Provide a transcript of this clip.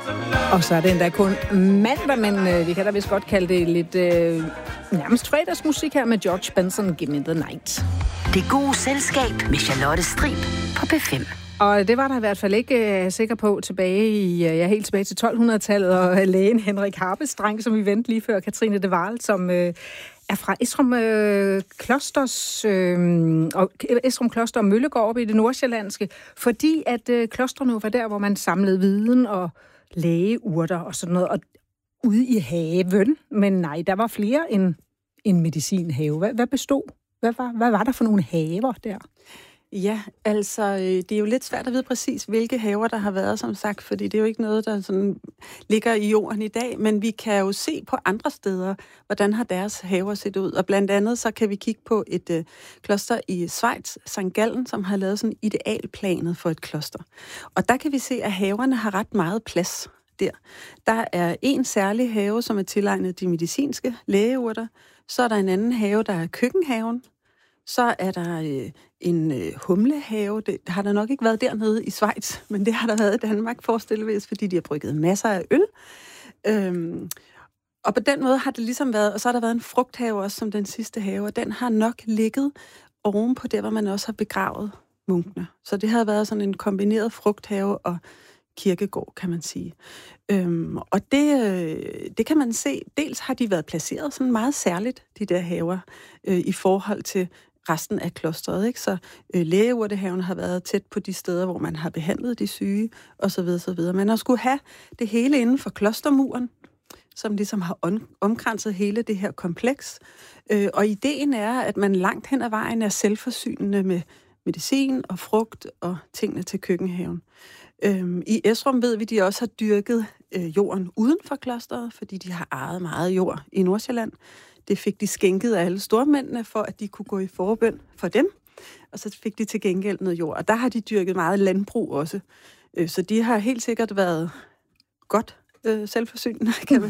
Og så er det endda kun mandag, men vi kan da vist godt kalde det lidt nærmest fredagsmusik her med George Benson, Give Me The Night. Det gode selskab med Charlotte Strib på P5. Og det var der i hvert fald ikke sikker på helt tilbage til 1200-tallet, og lægen Henrik Harpestreng, som vi vendte lige før, Katrine de Waal, som er fra Esrum Kloster og Møllegård oppe i det nordsjællandske, fordi at klostrene var der, hvor man samlede viden og lægeurter og sådan noget, og ude i haven. Men nej, der var flere end en medicinhave. Hvad bestod? Hvad var der for nogle haver der? Ja, altså, det er jo lidt svært at vide præcis, hvilke haver der har været, som sagt, fordi det er jo ikke noget, der sådan ligger i jorden i dag, men vi kan jo se på andre steder, hvordan har deres haver set ud, og blandt andet så kan vi kigge på et kloster i Schweiz, St. Gallen, som har lavet sådan idealplanet for et kloster. Og der kan vi se, at haverne har ret meget plads der. Der er en særlig have, som er tilegnet de medicinske lægeurter, så er der en anden have, der er køkkenhaven. Så er der en humlehave. Det har der nok ikke været dernede i Schweiz, men det har der været i Danmark, forestillet, fordi de har brygget masser af øl. Og på den måde har det ligesom været, og så har der været en frugthave også som den sidste have, og den har nok ligget ovenpå der, hvor man også har begravet munkene. Så det har været sådan en kombineret frugthave og kirkegård, kan man sige. Og det kan man se, dels har de været placeret sådan meget særligt, de der haver, i forhold til resten af klosteret, ikke? Så lægeurtehaven har været tæt på de steder, hvor man har behandlet de syge, osv. osv. Man har skulle have det hele inden for klostermuren, som ligesom har omkranset hele det her kompleks. Og ideen er, at man langt hen ad vejen er selvforsynende med medicin og frugt og tingene til køkkenhaven. I Esrum ved vi, de også har dyrket jorden uden for klosteret, fordi de har ejet meget jord i Nordsjælland. Det fik de skænket af alle stormændene, for at de kunne gå i forbøn for dem. Og så fik de til gengæld noget jord. Og der har de dyrket meget landbrug også. Så de har helt sikkert været godt selvforsynende, kan